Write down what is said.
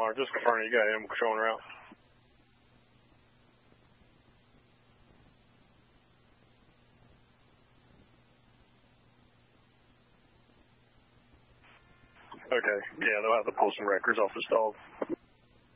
All right, just confirming you got animal control en route. Okay, yeah, they'll have to pull some records off this dog.